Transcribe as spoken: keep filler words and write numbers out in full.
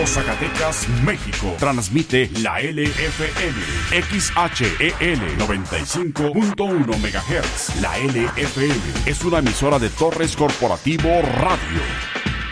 Laredo, Zacatecas, México. Transmite la L F M, X H E L noventa y cinco punto uno megahertz. La L F M es una emisora de Torres Corporativo Radio.